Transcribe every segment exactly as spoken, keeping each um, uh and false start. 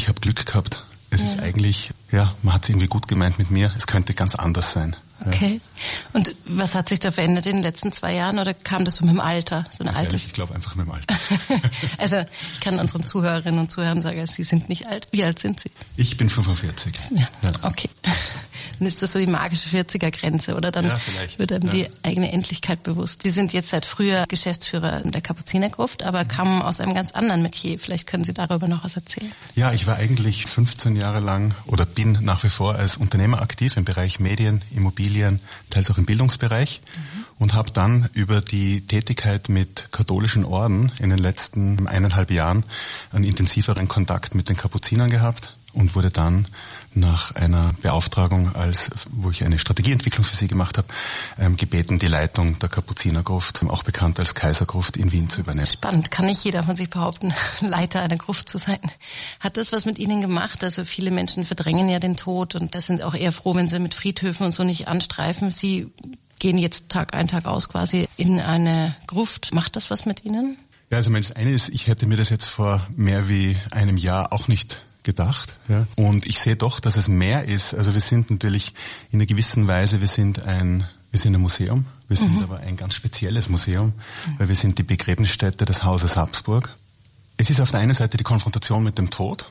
ich habe Glück gehabt. Es ja. ist eigentlich, ja, man hat es irgendwie gut gemeint mit mir. Es könnte ganz anders sein. Okay. Ja. Und was hat sich da verändert in den letzten zwei Jahren oder kam das so mit dem Alter? So eine Ehrlich, ich glaube einfach mit dem Alter. Also ich kann unseren Zuhörerinnen und Zuhörern sagen, Sie sind nicht alt. Wie alt sind Sie? Ich bin fünfundvierzig. Ja, ja. Okay. Dann ist das so die magische vierziger-Grenze oder dann ja, wird einem ja. die eigene Endlichkeit bewusst. Sie sind jetzt seit früher Geschäftsführer der Kapuzinergruft, aber kamen aus einem ganz anderen Metier. Vielleicht können Sie darüber noch was erzählen. Ja, ich war eigentlich fünfzehn Jahre lang oder bin nach wie vor als Unternehmer aktiv im Bereich Medien, Immobilien, teils auch im Bildungsbereich mhm. und habe dann über die Tätigkeit mit katholischen Orden in den letzten eineinhalb Jahren einen intensiveren Kontakt mit den Kapuzinern gehabt und wurde dann nach einer Beauftragung, als wo ich eine Strategieentwicklung für sie gemacht habe, ähm, gebeten, die Leitung der Kapuzinergruft, auch bekannt als Kaisergruft, in Wien zu übernehmen. Spannend, kann nicht jeder von sich behaupten, Leiter einer Gruft zu sein. Hat das was mit Ihnen gemacht? Also viele Menschen verdrängen ja den Tod und das sind auch eher froh, wenn sie mit Friedhöfen und so nicht anstreifen. Sie gehen jetzt Tag ein, Tag aus quasi in eine Gruft. Macht das was mit Ihnen? Ja, also das eine ist, ich hätte mir das jetzt vor mehr wie einem Jahr auch nicht gedacht, ja. Und ich sehe doch, dass es mehr ist. Also wir sind natürlich in einer gewissen Weise, wir sind ein, wir sind ein Museum. Wir sind mhm. aber ein ganz spezielles Museum, mhm. weil wir sind die Begräbnisstätte des Hauses Habsburg. Es ist auf der einen Seite die Konfrontation mit dem Tod.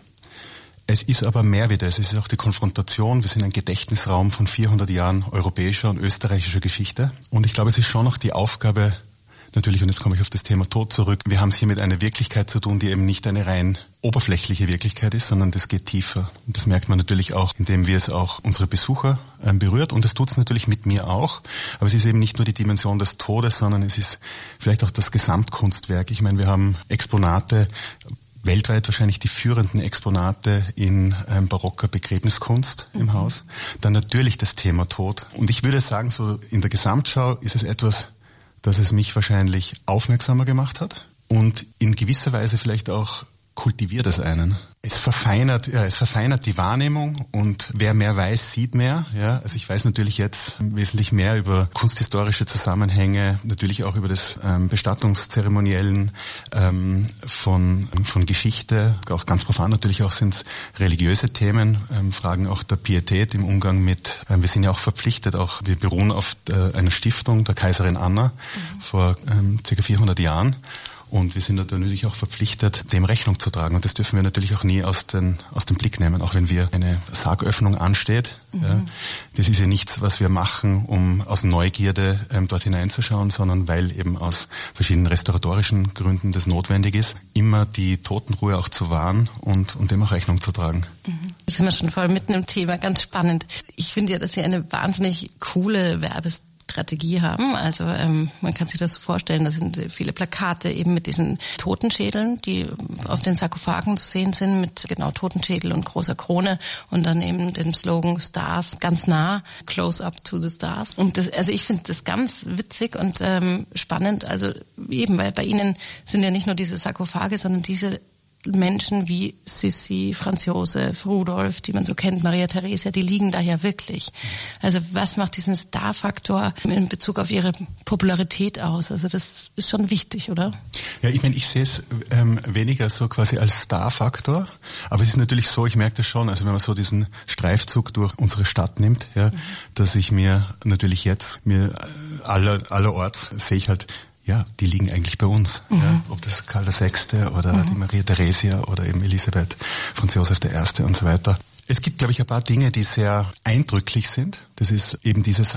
Es ist aber mehr wie das. Es ist auch die Konfrontation. Wir sind ein Gedächtnisraum von vierhundert Jahren europäischer und österreichischer Geschichte. Und ich glaube, es ist schon noch die Aufgabe, natürlich, und jetzt komme ich auf das Thema Tod zurück, wir haben es hier mit einer Wirklichkeit zu tun, die eben nicht eine rein oberflächliche Wirklichkeit ist, sondern das geht tiefer. Und das merkt man natürlich auch, indem wir es auch unsere Besucher ähm, berührt. Und das tut es natürlich mit mir auch. Aber es ist eben nicht nur die Dimension des Todes, sondern es ist vielleicht auch das Gesamtkunstwerk. Ich meine, wir haben Exponate, weltweit wahrscheinlich die führenden Exponate in ähm, barocker Begräbniskunst mhm. im Haus. Dann natürlich das Thema Tod. Und ich würde sagen, so in der Gesamtschau ist es etwas, dass es mich wahrscheinlich aufmerksamer gemacht hat und in gewisser Weise vielleicht auch kultiviert es einen. Es verfeinert, ja, es verfeinert die Wahrnehmung und wer mehr weiß, sieht mehr. Ja, also ich weiß natürlich jetzt wesentlich mehr über kunsthistorische Zusammenhänge, natürlich auch über das ähm, Bestattungszeremoniellen ähm, von von Geschichte, auch ganz profan natürlich auch sind es religiöse Themen, ähm, Fragen auch der Pietät im Umgang mit. Ähm, wir sind ja auch verpflichtet, auch wir beruhen auf äh, einer Stiftung der Kaiserin Anna mhm. vor ähm, ca. vierhundert Jahren. Und wir sind natürlich auch verpflichtet, dem Rechnung zu tragen. Und das dürfen wir natürlich auch nie aus, den, aus dem Blick nehmen, auch wenn wir eine Sargöffnung ansteht. Mhm. Ja, das ist ja nichts, was wir machen, um aus Neugierde ähm, dort hineinzuschauen, sondern weil eben aus verschiedenen restauratorischen Gründen das notwendig ist, immer die Totenruhe auch zu wahren und, und dem auch Rechnung zu tragen. Mhm. Jetzt sind wir schon voll mitten im Thema, ganz spannend. Ich finde ja, dass Sie eine wahnsinnig coole Werbes Strategie haben. Also ähm, man kann sich das so vorstellen, da sind viele Plakate eben mit diesen Totenschädeln, die auf den Sarkophagen zu sehen sind, mit genau Totenschädel und großer Krone und dann eben dem Slogan Stars ganz nah, close up to the stars. Und das, also ich finde das ganz witzig und ähm, spannend, also eben, weil bei Ihnen sind ja nicht nur diese Sarkophage, sondern diese Menschen wie Sissi, Franz Josef, Rudolf, die man so kennt, Maria Theresia, die liegen da ja wirklich. Also was macht diesen Star-Faktor in Bezug auf ihre Popularität aus? Also das ist schon wichtig, oder? Ja, ich meine, ich sehe es ähm, weniger so quasi als Star-Faktor, aber es ist natürlich so, ich merke das schon, also wenn man so diesen Streifzug durch unsere Stadt nimmt, ja, mhm. dass ich mir natürlich jetzt, mir aller, allerorts sehe ich halt, ja, die liegen eigentlich bei uns. Mhm. Ja, ob das Karl der Sechste oder mhm. die Maria Theresia oder eben Elisabeth, Franz Josef der Erste und so weiter. Es gibt, glaube ich, ein paar Dinge, die sehr eindrücklich sind. Das ist eben dieses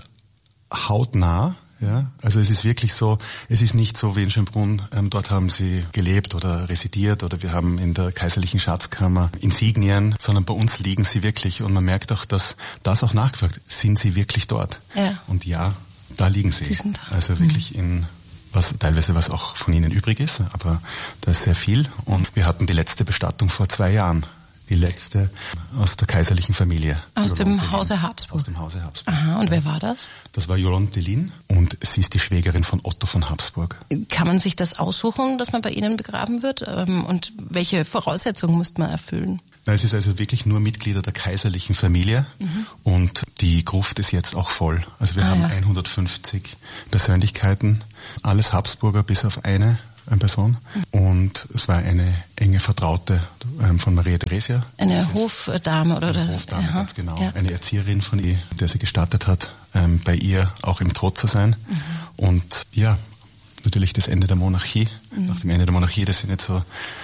hautnah. Ja, also es ist wirklich so, es ist nicht so wie in Schönbrunn, ähm, dort haben sie gelebt oder residiert oder wir haben in der kaiserlichen Schatzkammer Insignien, sondern bei uns liegen sie wirklich und man merkt auch, dass das auch nachgefragt, sind sie wirklich dort? Ja. Und ja, da liegen sie. sie also wirklich mhm. in was teilweise was auch von ihnen übrig ist, aber da ist sehr viel. Und wir hatten die letzte Bestattung vor zwei Jahren. Die letzte aus der kaiserlichen Familie. Aus dem Hause Habsburg? Aus dem Hause Habsburg. Aha, und wer war das? Das war Yolande Lin und sie ist die Schwägerin von Otto von Habsburg. Kann man sich das aussuchen, dass man bei Ihnen begraben wird? Und welche Voraussetzungen müsste man erfüllen? Na, es ist also wirklich nur Mitglieder der kaiserlichen Familie mhm. und die Gruft ist jetzt auch voll. Also wir ah, haben ja. hundertfünfzig Persönlichkeiten, alles Habsburger bis auf eine Person. Mhm. Und es war eine enge Vertraute ähm, von Maria Theresia. Eine Hofdame oder? Eine Hofdame, aha, ganz genau. Ja. Eine Erzieherin von ihr, der sie gestattet hat, ähm, bei ihr auch im Tod zu sein. Mhm. Und ja, natürlich das Ende der Monarchie. Mhm. Nach dem Ende der Monarchie, das sind jetzt so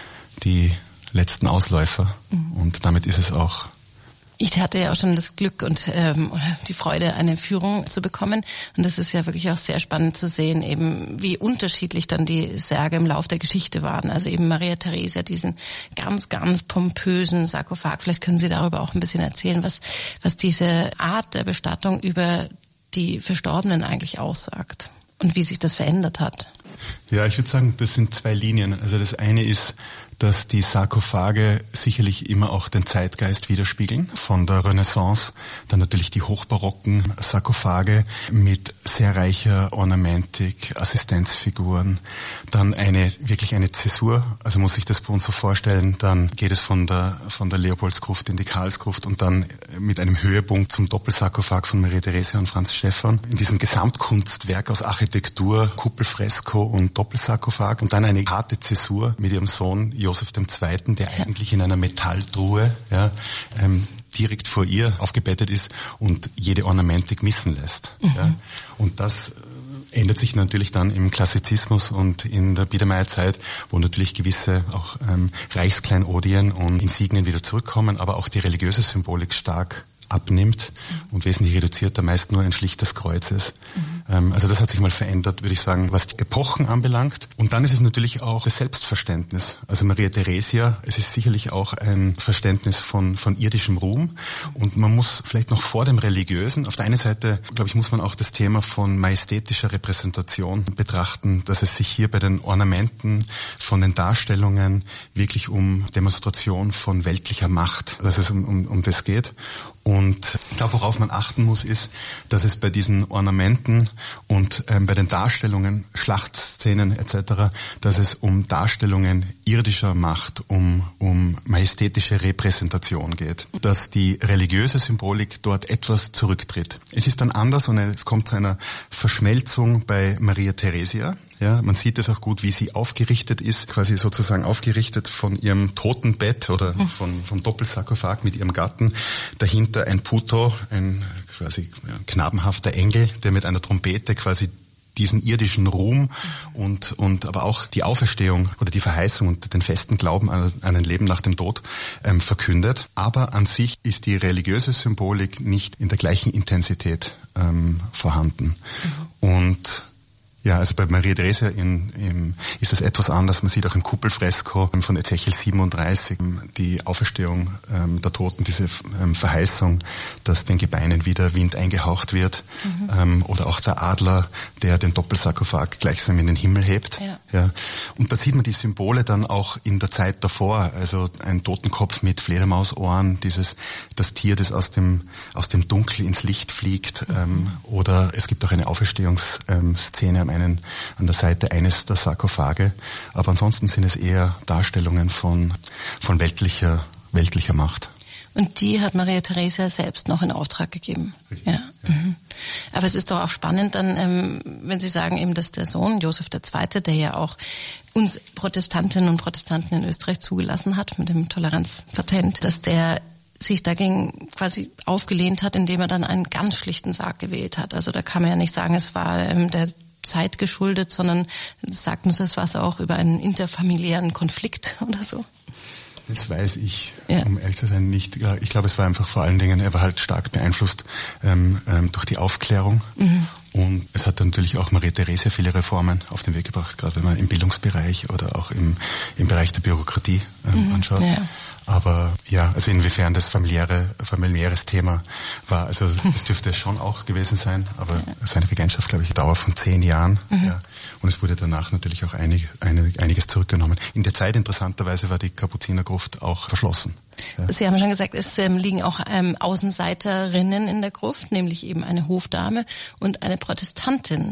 die letzten Ausläufer. Mhm. Und damit ist es auch. Ich hatte ja auch schon das Glück und ähm, die Freude, eine Führung zu bekommen. Und das ist ja wirklich auch sehr spannend zu sehen, eben wie unterschiedlich dann die Särge im Lauf der Geschichte waren. Also eben Maria Theresia, diesen ganz, ganz pompösen Sarkophag. Vielleicht können Sie darüber auch ein bisschen erzählen, was, was diese Art der Bestattung über die Verstorbenen eigentlich aussagt und wie sich das verändert hat. Ja, ich würde sagen, das sind zwei Linien. Also das eine ist, dass die Sarkophage sicherlich immer auch den Zeitgeist widerspiegeln. Von der Renaissance, dann natürlich die hochbarocken Sarkophage mit sehr reicher Ornamentik, Assistenzfiguren, dann eine wirklich eine Zäsur, also muss ich das bei uns so vorstellen, dann geht es von der von der Leopoldsgruft in die Karlsgruft und dann mit einem Höhepunkt zum Doppelsarkophag von Maria Theresia und Franz Stephan. In diesem Gesamtkunstwerk aus Architektur, Kuppelfresko und Doppelsarkophag und dann eine harte Zäsur mit ihrem Sohn Josef der Zweite, der eigentlich in einer Metalltruhe ja, ähm, direkt vor ihr aufgebettet ist und jede Ornamentik missen lässt. Mhm. Ja. Und das ändert sich natürlich dann im Klassizismus und in der Biedermeierzeit, wo natürlich gewisse auch ähm, Reichskleinodien und Insignien wieder zurückkommen, aber auch die religiöse Symbolik stark abnimmt mhm. und wesentlich reduzierter, meist nur ein schlichtes Kreuz ist. Mhm. Ähm, also das hat sich mal verändert, würde ich sagen, was die Epochen anbelangt. Und dann ist es natürlich auch das Selbstverständnis. Also Maria Theresia, es ist sicherlich auch ein Verständnis von, von irdischem Ruhm. Und man muss vielleicht noch vor dem Religiösen, auf der einen Seite, glaube ich, muss man auch das Thema von majestätischer Repräsentation betrachten, dass es sich hier bei den Ornamenten, von den Darstellungen wirklich um Demonstration von weltlicher Macht, dass es um, um, um das geht. Und ich glaube, worauf man achten muss, ist, dass es bei diesen Ornamenten und ähm, bei den Darstellungen, Schlachtszenen et cetera, dass es um Darstellungen irdischer Macht, um um majestätische Repräsentation geht. Dass die religiöse Symbolik dort etwas zurücktritt. Es ist dann anders und es kommt zu einer Verschmelzung bei Maria Theresia. Ja, man sieht es auch gut, wie sie aufgerichtet ist, quasi sozusagen aufgerichtet von ihrem Totenbett oder von, vom Doppelsarkophag mit ihrem Gatten. Dahinter ein Puto, ein quasi knabenhafter Engel, der mit einer Trompete quasi diesen irdischen Ruhm und und aber auch die Auferstehung oder die Verheißung und den festen Glauben an, an ein Leben nach dem Tod ähm, verkündet. Aber an sich ist die religiöse Symbolik nicht in der gleichen Intensität ähm, vorhanden. Mhm. Und ja, also bei Maria Theresia in, in, ist das etwas anders. Man sieht auch im Kuppelfresko von Ezechiel siebenunddreißig die Auferstehung ähm, der Toten, diese ähm, Verheißung, dass den Gebeinen wieder Wind eingehaucht wird. Mhm. Ähm, oder auch der Adler, der den Doppelsarkophag gleichsam in den Himmel hebt. Ja. Ja. Und da sieht man die Symbole dann auch in der Zeit davor. Also ein Totenkopf mit Fledermausohren, dieses das Tier, das aus dem aus dem Dunkel ins Licht fliegt. Mhm. Ähm, oder es gibt auch eine Auferstehungsszene am einen an der Seite eines der Sarkophage, aber ansonsten sind es eher Darstellungen von von weltlicher weltlicher Macht. Und die hat Maria Theresia selbst noch in Auftrag gegeben. Richtig, ja. Ja. Mhm. Aber es ist doch auch spannend dann, ähm, wenn Sie sagen eben, dass der Sohn Josef der Zweite, der ja auch uns Protestantinnen und Protestanten in Österreich zugelassen hat mit dem Toleranzpatent, dass der sich dagegen quasi aufgelehnt hat, indem er dann einen ganz schlichten Sarg gewählt hat. Also da kann man ja nicht sagen, es war ähm, der Zeit geschuldet, sondern sagt uns das was auch über einen interfamiliären Konflikt oder so? Das weiß ich, ja. um ehrlich zu sein, nicht. Ich glaube, es war einfach vor allen Dingen, er war halt stark beeinflusst ähm, ähm, durch die Aufklärung. Mhm. Und es hat dann natürlich auch Maria Theresia viele Reformen auf den Weg gebracht, gerade wenn man im Bildungsbereich oder auch im, im Bereich der Bürokratie ähm, mhm. anschaut. Ja. Aber ja, also inwiefern das familiäre, familiäres Thema war, also das dürfte es schon auch gewesen sein, aber ja. seine Regentschaft, glaube ich, Dauer von zehn Jahren. Mhm. Ja. Und es wurde danach natürlich auch einig, einig, einiges zurückgenommen. In der Zeit, interessanterweise, war die Kapuzinergruft auch verschlossen. Ja. Sie haben schon gesagt, es ähm, liegen auch ähm, Außenseiterinnen in der Gruft, nämlich eben eine Hofdame und eine Protestantin.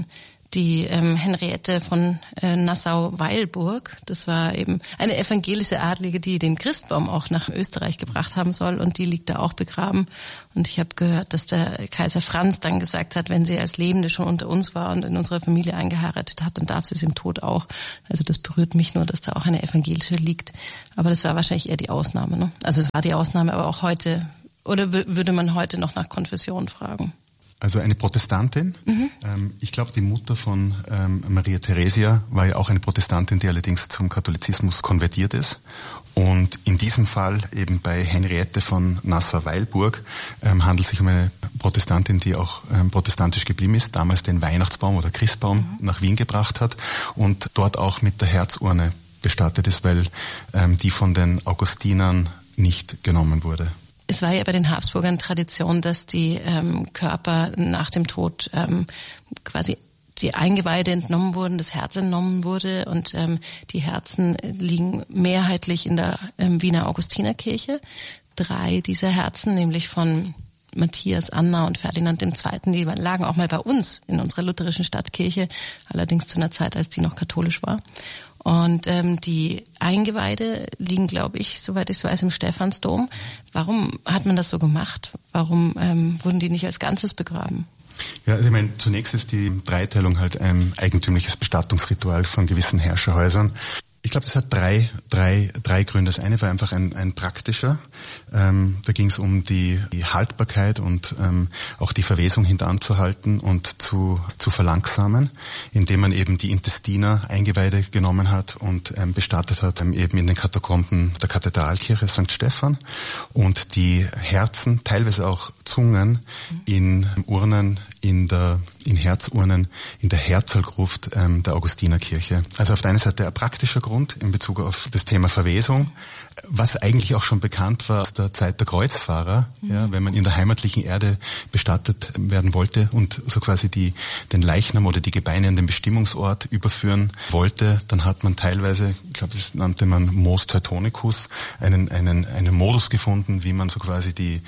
die ähm, Henriette von äh, Nassau-Weilburg. Das war eben eine evangelische Adlige, die den Christbaum auch nach Österreich gebracht haben soll, und die liegt da auch begraben. Und ich habe gehört, dass der Kaiser Franz dann gesagt hat, wenn sie als Lebende schon unter uns war und in unserer Familie eingeheiratet hat, dann darf sie es im Tod auch. Also das berührt mich nur, dass da auch eine evangelische liegt. Aber das war wahrscheinlich eher die Ausnahme, ne? Also es war die Ausnahme, aber auch heute, oder w- würde man heute noch nach Konfession fragen? Also eine Protestantin. Mhm. Ähm, ich glaube, die Mutter von ähm, Maria Theresia war ja auch eine Protestantin, die allerdings zum Katholizismus konvertiert ist. Und in diesem Fall eben bei Henriette von Nassau-Weilburg ähm, handelt es sich um eine Protestantin, die auch ähm, protestantisch geblieben ist, damals den Weihnachtsbaum oder Christbaum mhm. nach Wien gebracht hat und dort auch mit der Herzurne bestattet ist, weil ähm, die von den Augustinern nicht genommen wurde. Es war ja bei den Habsburgern Tradition, dass die ähm, Körper nach dem Tod ähm, quasi die Eingeweide entnommen wurden, das Herz entnommen wurde, und ähm, die Herzen liegen mehrheitlich in der ähm, Wiener Augustinerkirche. Drei dieser Herzen, nämlich von Matthias, Anna und Ferdinand der Zweite., die lagen auch mal bei uns in unserer lutherischen Stadtkirche, allerdings zu einer Zeit, als die noch katholisch war. Und ähm, die Eingeweide liegen, glaube ich, soweit ich es weiß, im Stephansdom. Warum hat man das so gemacht? Warum ähm, wurden die nicht als Ganzes begraben? Ja, also ich meine, zunächst ist die Dreiteilung halt ein eigentümliches Bestattungsritual von gewissen Herrscherhäusern. Ich glaube, das hat drei, drei, drei Gründe. Das eine war einfach ein, ein praktischer. Ähm, da ging es um die, die Haltbarkeit und ähm, auch die Verwesung hintanzuhalten und zu, zu verlangsamen, indem man eben die Intestiner, Eingeweide genommen hat und ähm, bestattet hat, ähm, eben in den Katakomben der Kathedralkirche Sankt Stephan, und die Herzen, teilweise auch Zungen, in Urnen, in der in Herzurnen in der Herzalgruft ähm, der Augustinerkirche. Also auf der einen Seite ein praktischer Grund in Bezug auf das Thema Verwesung, was eigentlich auch schon bekannt war aus der Zeit der Kreuzfahrer, mhm. ja, wenn man in der heimatlichen Erde bestattet werden wollte und so quasi die den Leichnam oder die Gebeine an den Bestimmungsort überführen wollte, dann hat man teilweise, ich glaube, das nannte man Mos Teutonicus, einen einen einen Modus gefunden, wie man so quasi die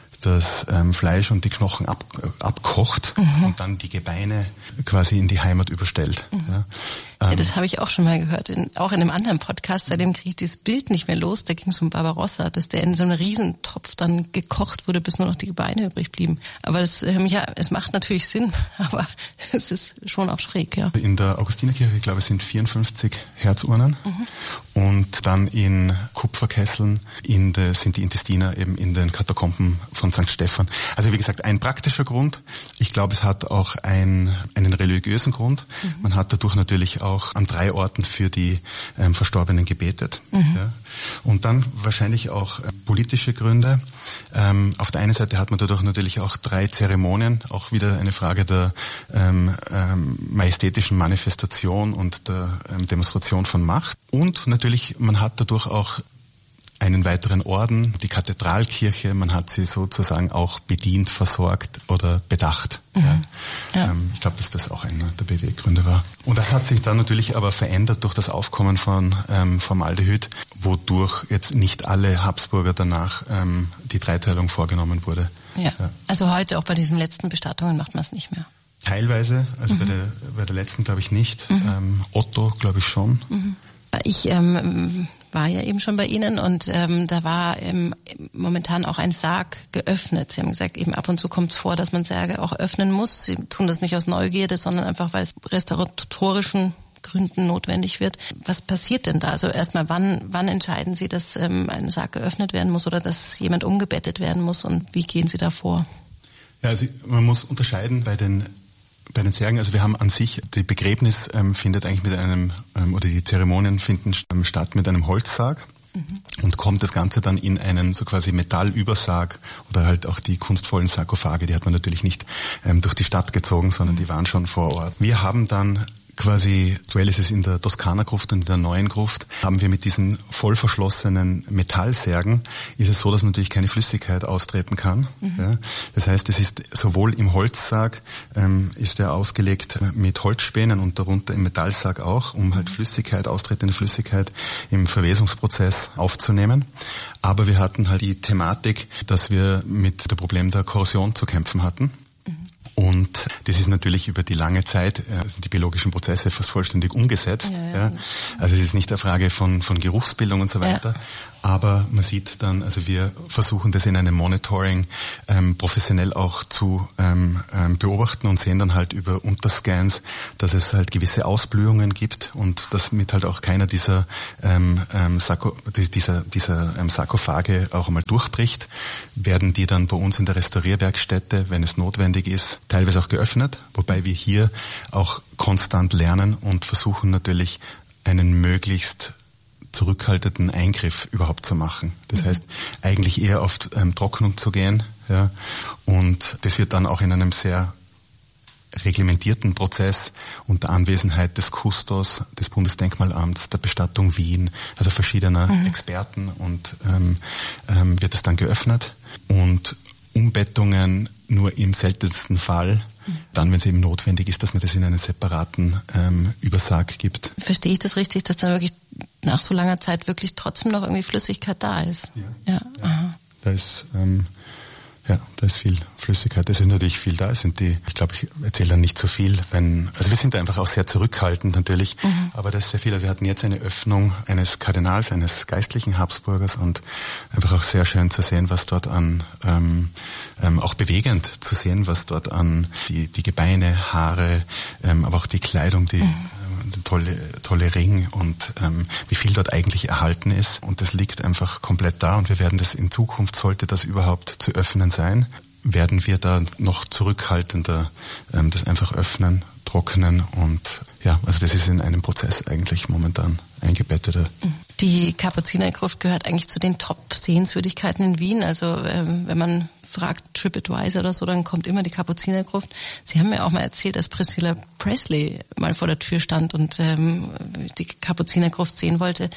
das ähm, Fleisch und die Knochen ab, abkocht mhm. und dann die Gebeine quasi in die Heimat überstellt. Mhm. Ja. Ähm, ja, das habe ich auch schon mal gehört, in, auch in einem anderen Podcast, seitdem kriege ich dieses Bild nicht mehr los, da ging es um Barbarossa, dass der in so einem Riesentopf dann gekocht wurde, bis nur noch die Gebeine übrig blieben. Aber das, ähm, ja, es macht natürlich Sinn, aber es ist schon auch schräg, ja. In der Augustinerkirche, ich glaube, es sind vierundfünfzig Herzurnen mhm. und dann in Kupferkesseln in de, sind die Intestiner eben in den Katakomben von Sankt Stephan. Also wie gesagt, ein praktischer Grund. Ich glaube, es hat auch ein, einen religiösen Grund. Mhm. Man hat dadurch natürlich auch an drei Orten für die ähm, Verstorbenen gebetet. Mhm. Ja. Und dann wahrscheinlich auch äh, politische Gründe. Ähm, auf der einen Seite hat man dadurch natürlich auch drei Zeremonien, auch wieder eine Frage der ähm, ähm, majestätischen Manifestation und der ähm, Demonstration von Macht. Und natürlich, man hat dadurch auch einen weiteren Orden, die Kathedralkirche, man hat sie sozusagen auch bedient, versorgt oder bedacht. Mhm. Ja. Ja. Ähm, ich glaube, dass das auch einer der Beweggründe war. Und das hat sich dann natürlich aber verändert durch das Aufkommen von ähm, Formaldehyd, wodurch jetzt nicht alle Habsburger danach ähm, die Dreiteilung vorgenommen wurde. Ja. Ja. Also heute auch bei diesen letzten Bestattungen macht man es nicht mehr. Teilweise, also mhm. bei, der, bei der letzten glaube ich nicht. Mhm. Ähm, Otto glaube ich schon. Mhm. Ich ähm, war ja eben schon bei Ihnen und ähm, da war ähm, momentan auch ein Sarg geöffnet. Sie haben gesagt, eben ab und zu kommt es vor, dass man Särge auch öffnen muss. Sie tun das nicht aus Neugierde, sondern einfach, weil es restauratorischen Gründen notwendig wird. Was passiert denn da? Also erstmal, wann wann entscheiden Sie, dass ähm, ein Sarg geöffnet werden muss oder dass jemand umgebettet werden muss, und wie gehen Sie da vor? Ja, also man muss unterscheiden bei den Bei den Särgen, also wir haben an sich, die Begräbnis ähm, findet eigentlich mit einem, ähm, oder die Zeremonien finden ähm, statt mit einem Holzsarg mhm. und kommt das Ganze dann in einen so quasi Metallübersarg oder halt auch die kunstvollen Sarkophage, die hat man natürlich nicht ähm, durch die Stadt gezogen, sondern mhm. die waren schon vor Ort. Wir haben dann quasi, aktuell ist es in der Toskana-Gruft und in der neuen Gruft, haben wir mit diesen voll verschlossenen Metallsärgen, ist es so, dass natürlich keine Flüssigkeit austreten kann. Mhm. Ja. Das heißt, es ist sowohl im Holzsarg, ähm, ist er ausgelegt mit Holzspänen und darunter im Metallsarg auch, um halt Flüssigkeit, austretende Flüssigkeit im Verwesungsprozess aufzunehmen. Aber wir hatten halt die Thematik, dass wir mit dem Problem der Korrosion zu kämpfen hatten. Und das ist natürlich über die lange Zeit, äh, sind die biologischen Prozesse fast vollständig umgesetzt. Ja, ja. Ja. Also es ist nicht eine Frage von, von Geruchsbildung und so weiter. Ja. Aber man sieht dann, also wir versuchen das in einem Monitoring ähm, professionell auch zu ähm, ähm, beobachten und sehen dann halt über Unterscans, dass es halt gewisse Ausblühungen gibt und dass mit halt auch keiner dieser ähm, ähm, Sarko, dieser, dieser ähm, Sarkophage auch einmal durchbricht, werden die dann bei uns in der Restaurierwerkstätte, wenn es notwendig ist, teilweise auch geöffnet, wobei wir hier auch konstant lernen und versuchen natürlich einen möglichst zurückhaltenden Eingriff überhaupt zu machen. Das mhm. heißt, eigentlich eher auf ähm, Trocknung zu gehen, ja, und das wird dann auch in einem sehr reglementierten Prozess unter Anwesenheit des Kustos, des Bundesdenkmalamts, der Bestattung Wien, also verschiedener mhm. Experten und ähm, ähm, wird es dann geöffnet und Umbettungen nur im seltensten Fall, dann, wenn es eben notwendig ist, dass man das in einen separaten ähm, Übersarg gibt. Verstehe ich das richtig, dass dann wirklich nach so langer Zeit wirklich trotzdem noch irgendwie Flüssigkeit da ist? Ja, ja. ja. Aha. Da ist ähm, ja, da ist viel Flüssigkeit. Es ist natürlich viel da. Es sind die, ich glaube, ich erzähle dann nicht so viel, wenn, also wir sind da einfach auch sehr zurückhaltend natürlich, mhm. aber da ist sehr viel. Wir hatten jetzt eine Öffnung eines Kardinals, eines geistlichen Habsburgers und einfach auch sehr schön zu sehen, was dort an, ähm, ähm, auch bewegend zu sehen, was dort an die, die Gebeine, Haare, ähm, aber auch die Kleidung, die mhm. tolle tolle Ring und ähm, wie viel dort eigentlich erhalten ist. Und das liegt einfach komplett da und wir werden das in Zukunft, sollte das überhaupt zu öffnen sein, werden wir da noch zurückhaltender ähm, das einfach öffnen, trocknen und ja, also das ist in einem Prozess eigentlich momentan eingebettet. Die Kapuzinergruft gehört eigentlich zu den Top-Sehenswürdigkeiten in Wien. Also ähm, wenn man fragt TripAdvisor oder so, dann kommt immer die Kapuzinergruft. Sie haben mir auch mal erzählt, dass Priscilla Presley mal vor der Tür stand und ähm, die Kapuzinergruft sehen wollte.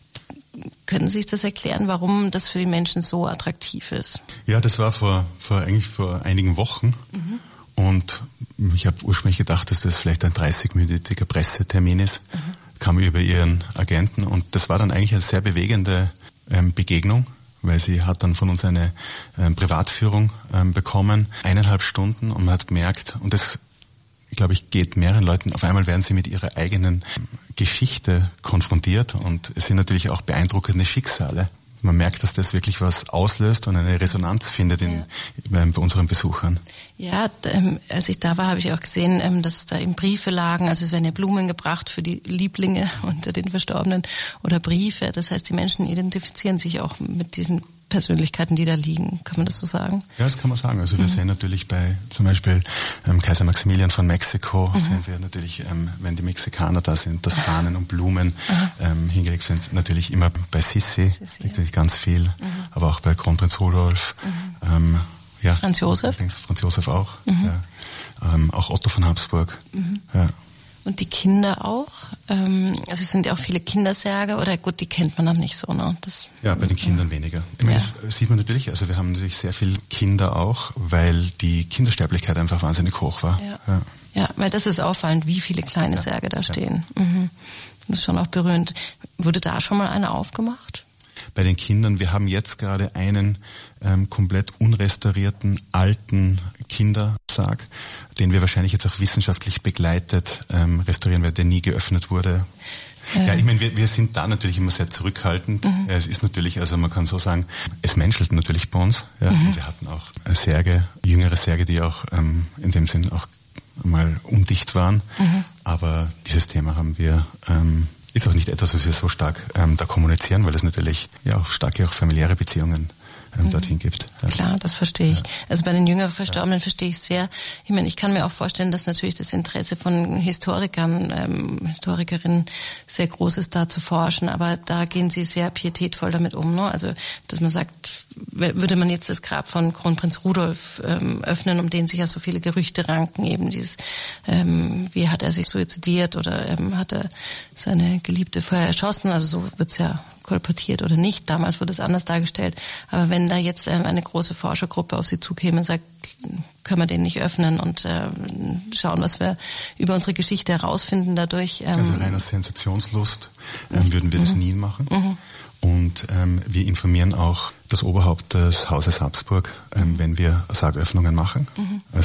Können Sie sich das erklären, warum das für die Menschen so attraktiv ist? Ja, das war vor, vor eigentlich vor einigen Wochen. Mhm. Und ich habe ursprünglich gedacht, dass das vielleicht ein dreißigminütiger Pressetermin ist. Mhm. Kam über ihren Agenten und das war dann eigentlich eine sehr bewegende ähm, Begegnung, weil sie hat dann von uns eine ähm, Privatführung ähm, bekommen, eineinhalb Stunden und man hat gemerkt, und das, glaube ich, geht mehreren Leuten, auf einmal werden sie mit ihrer eigenen Geschichte konfrontiert und es sind natürlich auch beeindruckende Schicksale. Man merkt, dass das wirklich was auslöst und eine Resonanz findet in, ja. bei, bei unseren Besuchern. Ja, ähm, als ich da war, habe ich auch gesehen, ähm, dass da eben Briefe lagen. Also es werden ja Blumen gebracht für die Lieblinge unter den Verstorbenen oder Briefe. Das heißt, die Menschen identifizieren sich auch mit diesen Persönlichkeiten, die da liegen. Kann man das so sagen? Ja, das kann man sagen. Also wir mhm. sehen natürlich bei zum Beispiel ähm, Kaiser Maximilian von Mexiko, mhm. sehen wir natürlich, ähm, wenn die Mexikaner da sind, dass Fahnen und Blumen ähm, hingelegt sind. Natürlich immer bei Sissi, Sissi liegt natürlich ganz viel, mhm. aber auch bei Kronprinz Rudolf. Mhm. Ähm, ja, Franz Josef? Franz Josef auch. Mhm. Ja. Ähm, auch Otto von Habsburg. Mhm. Ja. Und die Kinder auch? Ähm, also es sind ja auch viele Kindersärge, oder gut, die kennt man noch nicht so, ne? Das, ja, bei den Kindern ja. weniger. Ich meine, ja. das sieht man natürlich, also wir haben natürlich sehr viele Kinder auch, weil die Kindersterblichkeit einfach wahnsinnig hoch war. Ja, ja. ja weil das ist auffallend, wie viele kleine ja. Särge da stehen. Ja. Mhm. Das ist schon auch berührend. Wurde da schon mal eine aufgemacht? Bei den Kindern, wir haben jetzt gerade einen ähm, komplett unrestaurierten, alten Kindersarg, den wir wahrscheinlich jetzt auch wissenschaftlich begleitet ähm, restaurieren werden, der nie geöffnet wurde. Ja, ja ich meine, wir, wir sind da natürlich immer sehr zurückhaltend. Mhm. Ja, es ist natürlich, also man kann so sagen, es menschelt natürlich bei uns. Ja. Mhm. Wir hatten auch Särge, jüngere Särge, die auch ähm, in dem Sinn auch mal undicht waren. Mhm. Aber dieses Thema haben wir... Ähm, ist auch nicht etwas, was wir so stark ähm, da kommunizieren, weil es natürlich ja auch starke auch familiäre Beziehungen ähm, mhm. dorthin gibt. Ja. Klar, das verstehe ich. Ja. Also bei den jüngeren Verstorbenen ja. verstehe ich sehr. Ich meine, ich kann mir auch vorstellen, dass natürlich das Interesse von Historikern, ähm, Historikerinnen sehr groß ist, da zu forschen, aber da gehen sie sehr pietätvoll damit um, ne? Also, dass man sagt, würde man jetzt das Grab von Kronprinz Rudolf ähm, öffnen, um den sich ja so viele Gerüchte ranken, eben dieses, ähm, wie hat er sich suizidiert oder ähm, hat er seine Geliebte vorher erschossen, also so wird's ja kolportiert oder nicht. Damals wurde es anders dargestellt. Aber wenn da jetzt ähm, eine große Forschergruppe auf Sie zukäme und sagt, können wir den nicht öffnen und äh, schauen, was wir über unsere Geschichte herausfinden dadurch. Ähm, also reiner Sensationslust ähm, würden wir mhm. das nie machen. Mhm. Und ähm, wir informieren auch das Oberhaupt des Hauses Habsburg, ähm, wenn wir Sargöffnungen machen. Mhm. Also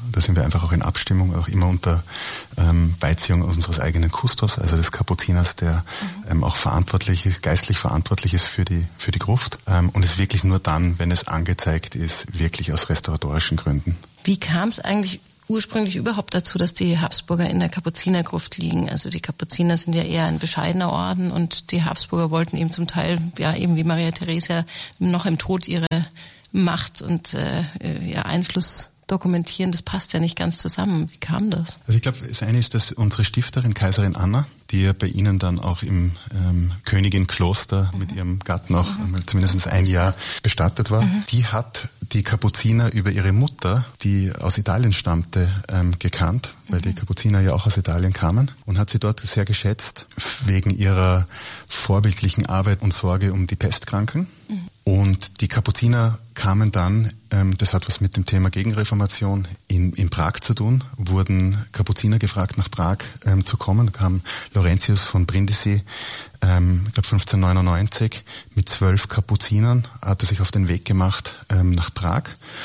da sind wir einfach auch in Abstimmung, auch immer unter ähm, Beiziehung unseres eigenen Kustos, also des Kapuziners, der mhm. ähm, auch verantwortlich ist, geistlich verantwortlich ist für die für die Gruft. Ähm, und es wirklich nur dann, wenn es angezeigt ist, wirklich aus restauratorischen Gründen. Wie kam es eigentlich ursprünglich überhaupt dazu, dass die Habsburger in der Kapuzinergruft liegen? Also die Kapuziner sind ja eher ein bescheidener Orden und die Habsburger wollten eben zum Teil, ja eben wie Maria Theresia, noch im Tod ihre Macht und äh, ja, Einfluss dokumentieren. Das passt ja nicht ganz zusammen. Wie kam das? Also ich glaube, das eine ist, dass unsere Stifterin, Kaiserin Anna, die ja bei Ihnen dann auch im ähm, Königinkloster mhm. mit ihrem Gatten auch mhm. zumindest ein Jahr bestattet war, mhm. die hat die Kapuziner über ihre Mutter, die aus Italien stammte, ähm, gekannt, weil mhm. die Kapuziner ja auch aus Italien kamen, und hat sie dort sehr geschätzt wegen ihrer vorbildlichen Arbeit und Sorge um die Pestkranken. Mhm. Und die Kapuziner kamen dann, ähm, das hat was mit dem Thema Gegenreformation in, in Prag zu tun, wurden Kapuziner gefragt, nach Prag ähm, zu kommen. Da kam Laurentius von Brindisi, ähm, ich glaube fünfzehnhundertneunundneunzig, mit zwölf Kapuzinern, hat er sich auf den Weg gemacht ähm, nach Prag.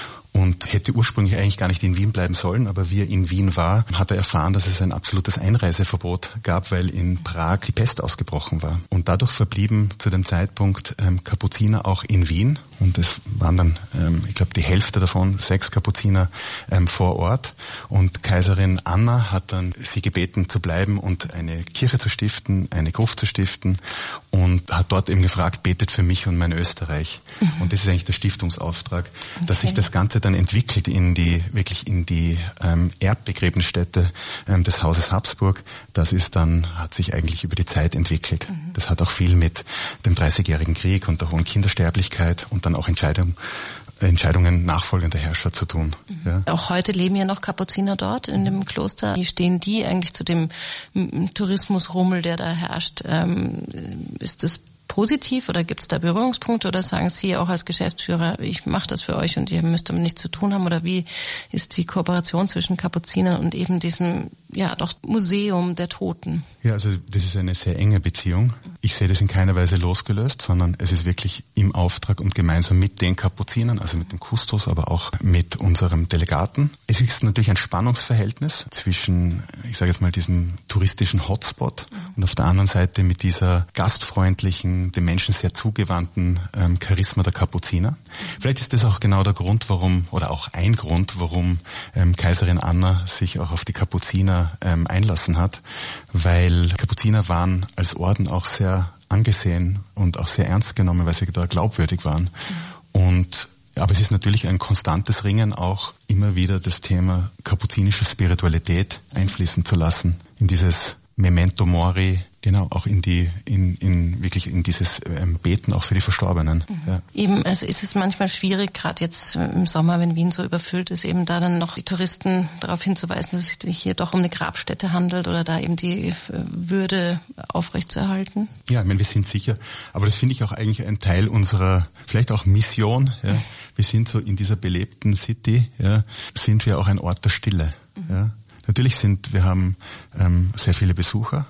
Und hätte ursprünglich eigentlich gar nicht in Wien bleiben sollen, aber wie er in Wien war, hat er erfahren, dass es ein absolutes Einreiseverbot gab, weil in Prag die Pest ausgebrochen war. Und dadurch verblieben zu dem Zeitpunkt ähm, Kapuziner auch in Wien. Und es waren dann, ähm, ich glaube, die Hälfte davon, sechs Kapuziner ähm, vor Ort. Und Kaiserin Anna hat dann sie gebeten zu bleiben und eine Kirche zu stiften, eine Gruft zu stiften, und hat dort eben gefragt, betet für mich und mein Österreich. Mhm. Und das ist eigentlich der Stiftungsauftrag, okay. dass sich das Ganze dann entwickelt in die, wirklich in die ähm, Erbbegräbnisstätte ähm, des Hauses Habsburg. Das ist dann, hat sich eigentlich über die Zeit entwickelt. Mhm. Das hat auch viel mit dem Dreißigjährigen Krieg und der hohen Kindersterblichkeit und dann auch Entscheidung, Entscheidungen nachfolgender Herrscher zu tun. Mhm. Ja. Auch heute leben ja noch Kapuziner dort in dem Kloster. Wie stehen die eigentlich zu dem Tourismusrummel, der da herrscht? Ähm, ist das positiv oder gibt es da Berührungspunkte, oder sagen Sie auch als Geschäftsführer, ich mache das für euch und ihr müsst damit nichts zu tun haben? Oder wie ist die Kooperation zwischen Kapuzinern und eben diesem, ja, doch Museum der Toten? Ja, also das ist eine sehr enge Beziehung. Ich sehe das in keiner Weise losgelöst, sondern es ist wirklich im Auftrag und gemeinsam mit den Kapuzinern, also mit dem Kustos, aber auch mit unserem Delegaten. Es ist natürlich ein Spannungsverhältnis zwischen, ich sage jetzt mal, diesem touristischen Hotspot mhm. und auf der anderen Seite mit dieser gastfreundlichen, dem Menschen sehr zugewandten ähm, Charisma der Kapuziner. Mhm. Vielleicht ist das auch genau der Grund, warum, oder auch ein Grund, warum ähm, Kaiserin Anna sich auch auf die Kapuziner ähm, einlassen hat, weil Kapuziner waren als Orden auch sehr angesehen und auch sehr ernst genommen, weil sie da glaubwürdig waren. Mhm. Und aber es ist natürlich ein konstantes Ringen, auch immer wieder das Thema kapuzinische Spiritualität einfließen zu lassen in dieses Memento Mori, genau, auch in die, in, in wirklich in dieses ähm, Beten auch für die Verstorbenen. Mhm. Ja. Eben, also ist es manchmal schwierig, gerade jetzt im Sommer, wenn Wien so überfüllt ist, eben da dann noch die Touristen darauf hinzuweisen, dass es sich hier doch um eine Grabstätte handelt oder da eben die äh, Würde aufrechtzuerhalten? Ja, ich meine, wir sind sicher, aber das finde ich auch eigentlich ein Teil unserer, vielleicht auch Mission. Ja. Wir sind so in dieser belebten City, ja, sind wir auch ein Ort der Stille. Mhm. Ja. Natürlich sind, wir haben ähm, sehr viele Besucher,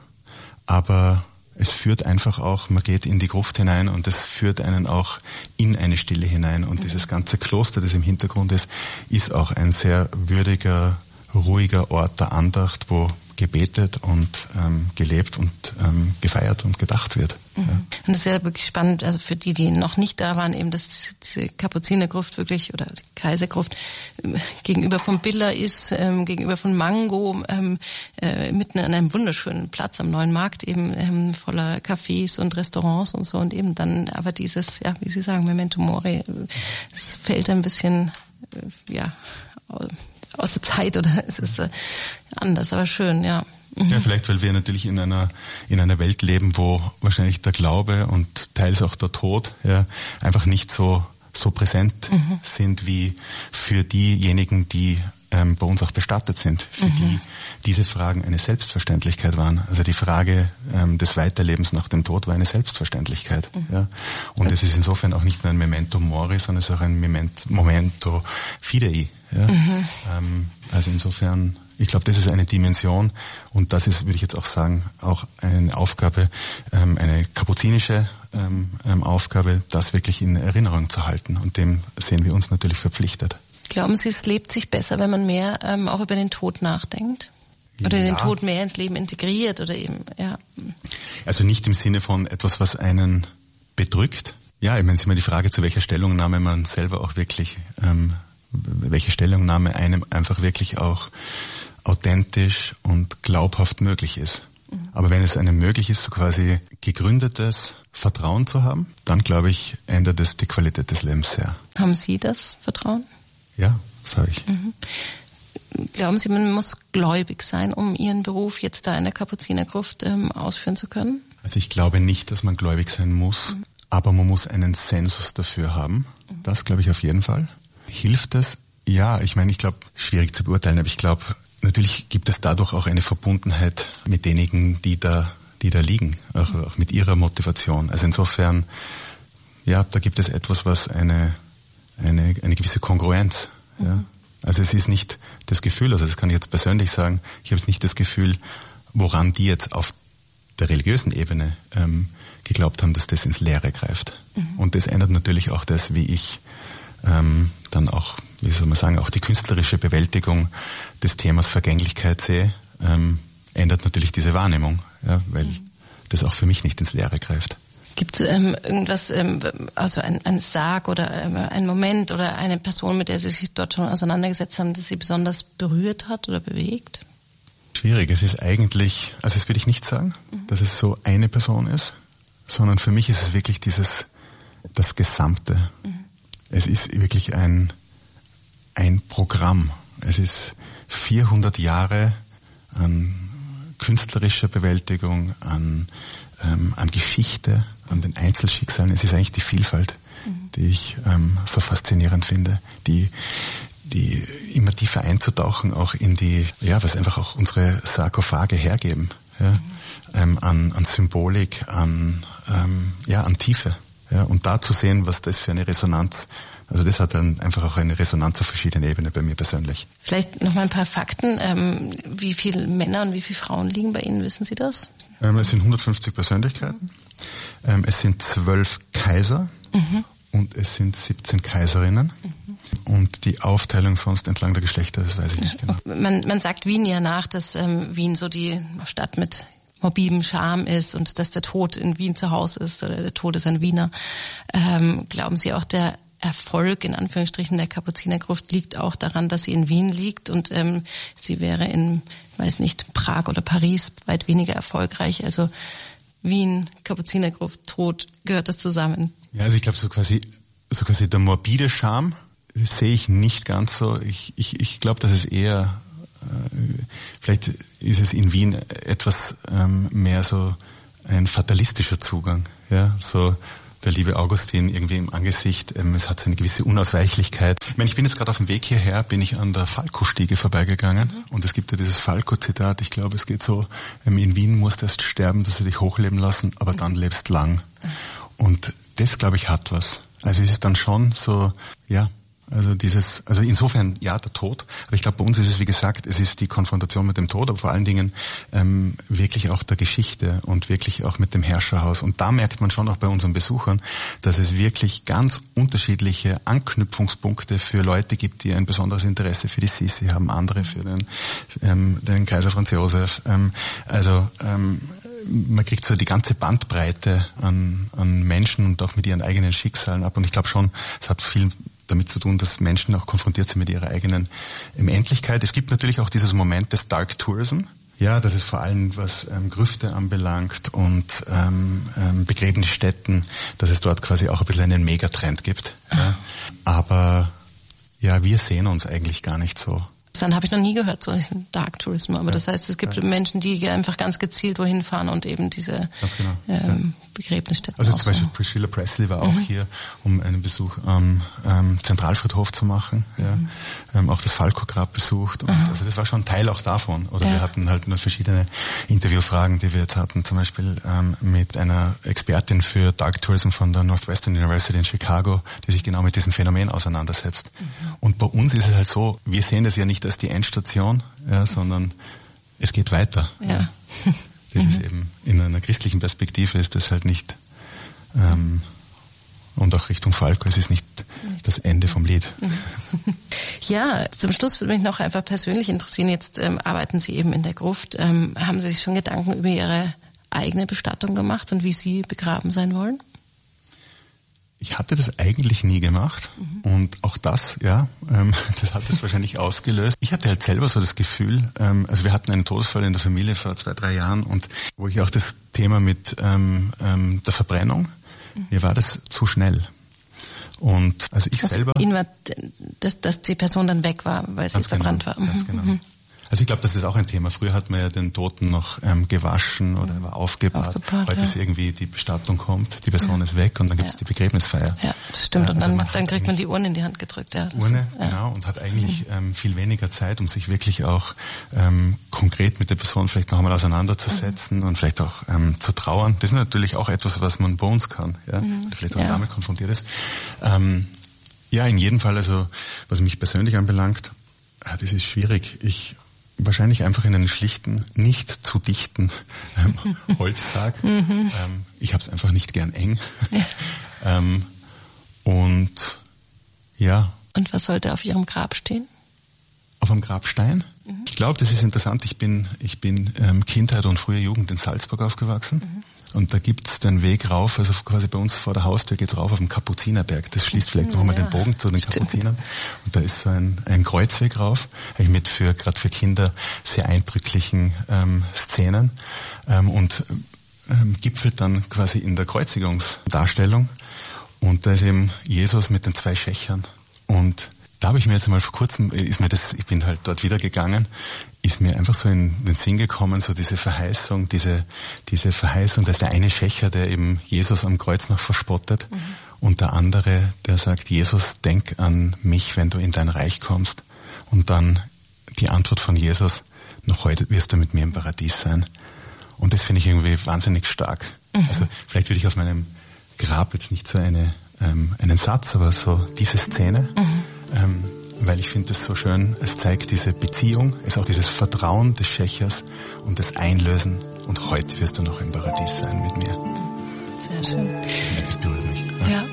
aber es führt einfach auch, man geht in die Gruft hinein und es führt einen auch in eine Stille hinein. Und mhm. dieses ganze Kloster, das im Hintergrund ist, ist auch ein sehr würdiger, ruhiger Ort der Andacht, wo gebetet und ähm, gelebt und ähm, gefeiert und gedacht wird. Mhm. Ja. Und das ist ja wirklich spannend, also für die, die noch nicht da waren, eben, dass diese Kapuzinergruft wirklich, oder die Kaisergruft, ähm, gegenüber vom Biller ist, ähm, gegenüber von Mango, ähm, äh, mitten an einem wunderschönen Platz am Neuen Markt, eben ähm, voller Cafés und Restaurants und so, und eben dann aber dieses, ja, wie Sie sagen, Memento Mori, es fällt ein bisschen, äh, ja, aus der Zeit, oder es ist äh, anders, aber schön, ja. Mhm. Ja, vielleicht, weil wir natürlich in einer in einer Welt leben, wo wahrscheinlich der Glaube und teils auch der Tod ja einfach nicht so so präsent mhm. sind wie für diejenigen, die ähm, bei uns auch bestattet sind, für mhm. die diese Fragen eine Selbstverständlichkeit waren. Also die Frage ähm, des Weiterlebens nach dem Tod war eine Selbstverständlichkeit. Mhm. Ja. Und es ist insofern auch nicht nur ein Memento Mori, sondern es ist auch ein Memento, Momento Fidei. Ja. Mhm. Ähm, also insofern, ich glaube, das ist eine Dimension, und das ist, würde ich jetzt auch sagen, auch eine Aufgabe, ähm, eine kapuzinische ähm, Aufgabe, das wirklich in Erinnerung zu halten, und dem sehen wir uns natürlich verpflichtet. Glauben Sie, es lebt sich besser, wenn man mehr ähm, auch über den Tod nachdenkt? Oder ja. den Tod mehr ins Leben integriert oder eben, ja. Also nicht im Sinne von etwas, was einen bedrückt. Ja, ich meine, es ist immer die Frage, zu welcher Stellungnahme man selber auch wirklich, ähm, welche Stellungnahme einem einfach wirklich auch authentisch und glaubhaft möglich ist. Mhm. Aber wenn es einem möglich ist, so quasi gegründetes Vertrauen zu haben, dann glaube ich, ändert es die Qualität des Lebens sehr. Haben Sie das Vertrauen? Ja, sage ich. Mhm. Glauben Sie, man muss gläubig sein, um Ihren Beruf jetzt da in der Kapuzinergruft ähm, ausführen zu können? Also ich glaube nicht, dass man gläubig sein muss, mhm. aber man muss einen Sensus dafür haben. Mhm. Das glaube ich auf jeden Fall. Hilft es? Ja, ich meine, ich glaube, schwierig zu beurteilen, aber ich glaube, natürlich gibt es dadurch auch eine Verbundenheit mit denjenigen, die da, die da liegen, auch, mhm. auch mit ihrer Motivation. Also insofern, ja, da gibt es etwas, was eine, eine, eine gewisse Kongruenz, mhm. ja. Also es ist nicht das Gefühl, also das kann ich jetzt persönlich sagen, ich habe jetzt nicht das Gefühl, woran die jetzt auf der religiösen Ebene ähm, geglaubt haben, dass das ins Leere greift. Mhm. Und das ändert natürlich auch das, wie ich ähm, dann auch, wie soll man sagen, auch die künstlerische Bewältigung des Themas Vergänglichkeit sehe, ähm, ändert natürlich diese Wahrnehmung, ja, weil mhm. das auch für mich nicht ins Leere greift. Gibt es ähm, irgendwas, ähm, also ein, ein Sarg oder ähm, ein Moment oder eine Person, mit der Sie sich dort schon auseinandergesetzt haben, das Sie besonders berührt hat oder bewegt? Schwierig. Es ist eigentlich, also das würde ich nicht sagen, mhm. dass es so eine Person ist, sondern für mich ist es wirklich dieses, das Gesamte. Mhm. Es ist wirklich ein, ein Programm. Es ist vierhundert Jahre an künstlerischer Bewältigung, an ähm, an Geschichte, an den Einzelschicksalen. Es ist eigentlich die Vielfalt, mhm. die ich ähm, so faszinierend finde, die die immer tiefer einzutauchen, auch in die, ja, was einfach auch unsere Sarkophage hergeben, ja, mhm. ähm, an, an Symbolik, an, ähm, ja, an Tiefe, ja, und da zu sehen, was das für eine Resonanz, also das hat dann einfach auch eine Resonanz auf verschiedenen Ebenen bei mir persönlich. Vielleicht noch mal ein paar Fakten, ähm, wie viele Männer und wie viele Frauen liegen bei Ihnen, wissen Sie das? Ähm, es sind hundertfünfzig Persönlichkeiten, ähm, es sind zwölf Kaiser, mhm. und es sind siebzehn Kaiserinnen. Mhm. Und die Aufteilung sonst entlang der Geschlechter, das weiß ich nicht genau. Man, man sagt Wien ja nach, dass ähm, Wien so die Stadt mit morbidem Charme ist und dass der Tod in Wien zu Hause ist oder der Tod ist ein Wiener. Ähm, glauben Sie auch, der Erfolg in Anführungsstrichen der Kapuzinergruft liegt auch daran, dass sie in Wien liegt und ähm, sie wäre in, weiß nicht, Prag oder Paris weit weniger erfolgreich. Also Wien, Kapuzinergruft, Tod, gehört das zusammen? Ja, also ich glaube so quasi, so quasi der morbide Charme sehe ich nicht ganz so. Ich, ich, ich glaube, dass es eher, äh, vielleicht ist es in Wien etwas ähm, mehr so ein fatalistischer Zugang, ja, so der liebe Augustin irgendwie im Angesicht, ähm, es hat so eine gewisse Unausweichlichkeit. Ich meine, ich bin jetzt gerade auf dem Weg hierher, bin ich an der Falco-Stiege vorbeigegangen, mhm. und es gibt ja dieses Falco-Zitat, ich glaube, es geht so, ähm, in Wien musst du erst sterben, dass sie dich hochleben lassen, aber mhm. dann lebst lang. Mhm. Und das, glaube ich, hat was. Also es ist dann schon so, ja, also dieses, also insofern, ja, der Tod. Aber ich glaube, bei uns ist es, wie gesagt, es ist die Konfrontation mit dem Tod, aber vor allen Dingen ähm, wirklich auch der Geschichte und wirklich auch mit dem Herrscherhaus. Und da merkt man schon auch bei unseren Besuchern, dass es wirklich ganz unterschiedliche Anknüpfungspunkte für Leute gibt, die ein besonderes Interesse für die Sisi haben, andere für den, ähm, den Kaiser Franz Josef. Ähm, also ähm, man kriegt so die ganze Bandbreite an, an Menschen und auch mit ihren eigenen Schicksalen ab. Und ich glaube schon, es hat viel damit zu tun, dass Menschen auch konfrontiert sind mit ihrer eigenen Endlichkeit. Es gibt natürlich auch dieses Moment des Dark Tourism. Ja, das ist vor allem, was ähm, Grüfte anbelangt und ähm, ähm, Begräbnisstätten, dass es dort quasi auch ein bisschen einen Megatrend gibt. Ja. Aber ja, wir sehen uns eigentlich gar nicht so. Dann habe ich noch nie gehört, so diesen Dark Tourism. Aber ja, das heißt, es gibt ja. Menschen, die einfach ganz gezielt wohin fahren und eben diese ganz genau. ähm, ja. Begräbnisstätten. Also zum Beispiel Priscilla Presley war auch mhm. hier, um einen Besuch am ähm, Zentralfriedhof zu machen. Ja. Mhm. Ähm, auch das Falco-Grab besucht. Und mhm. also das war schon Teil auch davon. Oder ja. wir hatten halt nur verschiedene Interviewfragen, die wir jetzt hatten. Zum Beispiel ähm, mit einer Expertin für Dark Tourism von der Northwestern University in Chicago, die sich genau mit diesem Phänomen auseinandersetzt. Mhm. Und bei uns ist es halt so, wir sehen das ja nicht als die Endstation, ja, sondern es geht weiter. Ja. Ja. Das mhm. ist eben in einer christlichen Perspektive ist das halt nicht ähm, und auch Richtung Falco, es ist nicht das Ende vom Lied. Ja, zum Schluss würde mich noch einfach persönlich interessieren, jetzt ähm, arbeiten Sie eben in der Gruft. Ähm, haben Sie sich schon Gedanken über Ihre eigene Bestattung gemacht und wie Sie begraben sein wollen? Ich hatte das eigentlich nie gemacht mhm. und auch das, ja, ähm, das hat es wahrscheinlich ausgelöst. Ich hatte halt selber so das Gefühl, ähm, also wir hatten einen Todesfall in der Familie vor zwei, drei Jahren und wo ich auch das Thema mit ähm, ähm, der Verbrennung, mhm. mir war das zu schnell. Und also ich also selber... Ihnen war, dass, dass die Person dann weg war, weil sie verbrannt genau, war. Ganz genau. Mhm. Also ich glaube, das ist auch ein Thema. Früher hat man ja den Toten noch ähm, gewaschen oder war aufgebahrt. aufgebahrt Heute ja. ist irgendwie die Bestattung kommt, die Person ja. ist weg und dann gibt es ja. die Begräbnisfeier. Ja, das stimmt. Und also dann, dann kriegt man die Urne in die Hand gedrückt. Ja, Urne, ist, ja. genau. Und hat eigentlich ähm, viel weniger Zeit, um sich wirklich auch ähm, konkret mit der Person vielleicht noch einmal auseinanderzusetzen mhm. und vielleicht auch ähm, zu trauern. Das ist natürlich auch etwas, was man bei uns kann, ja, mhm. oder vielleicht auch ja. damit konfrontiert ist. Ähm, ja, in jedem Fall, also was mich persönlich anbelangt, ja, das ist schwierig. Ich wahrscheinlich einfach in einen schlichten, nicht zu dichten ähm, Holzsarg. Mhm. Ähm, ich habe es einfach nicht gern eng. Ja. ähm, und ja. Und was sollte auf Ihrem Grab stehen? Auf einem Grabstein? Mhm. Ich glaube, das ist interessant. Ich bin, ich bin ähm, Kindheit und frühe Jugend in Salzburg aufgewachsen. Mhm. Und da gibt's den Weg rauf, also quasi bei uns vor der Haustür geht's rauf auf den Kapuzinerberg. Das schließt vielleicht noch einmal ja, den Bogen zu den Stimmt. Kapuzinern. Und da ist so ein, ein Kreuzweg rauf, eigentlich mit für gerade für Kinder sehr eindrücklichen ähm, Szenen ähm, und ähm, gipfelt dann quasi in der Kreuzigungsdarstellung. Und da ist eben Jesus mit den zwei Schächern. Und da habe ich mir jetzt mal vor kurzem, ist mir das, ich bin halt dort wieder gegangen, ist mir einfach so in den Sinn gekommen, so diese Verheißung, diese diese Verheißung, dass der eine Schächer, der eben Jesus am Kreuz noch verspottet, mhm. und der andere, der sagt, Jesus, denk an mich, wenn du in dein Reich kommst. Und dann die Antwort von Jesus, noch heute wirst du mit mir im Paradies sein. Und das finde ich irgendwie wahnsinnig stark. Mhm. Also vielleicht würde ich auf meinem Grab jetzt nicht so eine ähm, einen Satz, aber so diese Szene, mhm. ähm, weil ich finde es so schön, es zeigt diese Beziehung, es ist auch dieses Vertrauen des Schächers und das Einlösen und heute wirst du noch im Paradies sein mit mir. Sehr schön. Das berührt mich. Ja. ja.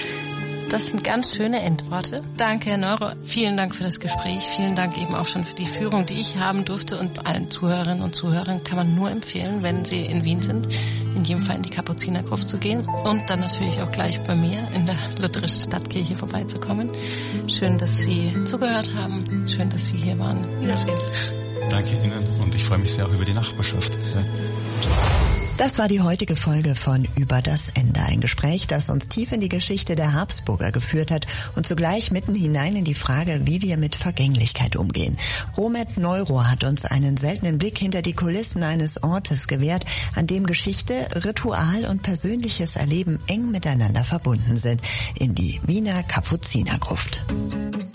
Das sind ganz schöne Endworte. Danke, Herr Neurohr. Vielen Dank für das Gespräch. Vielen Dank eben auch schon für die Führung, die ich haben durfte. Und allen Zuhörerinnen und Zuhörern kann man nur empfehlen, wenn sie in Wien sind, in jedem Fall in die Kapuzinergruft zu gehen. Und dann natürlich auch gleich bei mir in der Lutherischen Stadtkirche vorbeizukommen. Schön, dass Sie zugehört haben. Schön, dass Sie hier waren. Wiedersehen. Danke Ihnen und ich freue mich sehr auch über die Nachbarschaft. Ja. Das war die heutige Folge von Über das Ende. Ein Gespräch, das uns tief in die Geschichte der Habsburger geführt hat und zugleich mitten hinein in die Frage, wie wir mit Vergänglichkeit umgehen. Romet Neurohr hat uns einen seltenen Blick hinter die Kulissen eines Ortes gewährt, an dem Geschichte, Ritual und persönliches Erleben eng miteinander verbunden sind, in die Wiener Kapuzinergruft.